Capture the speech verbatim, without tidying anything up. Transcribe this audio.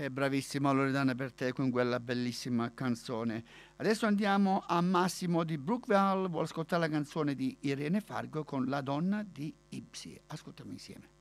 E bravissimo Loredana per te con quella bellissima canzone. Adesso andiamo a Massimo di Brookville, vuole ascoltare la canzone di Irene Fargo con La donna di Ipsi. Ascoltiamo insieme.